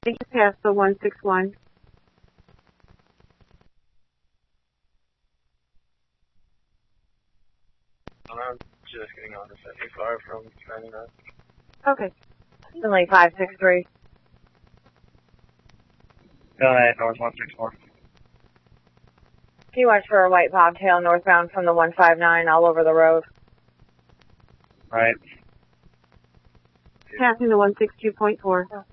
Thank you, pass the 161. I'm just getting on the 75 from 99. Okay. Finley 563. Go ahead, North 164. Can you watch for a white bobtail northbound from the 159 all over the road? Right. Passing the 162.4.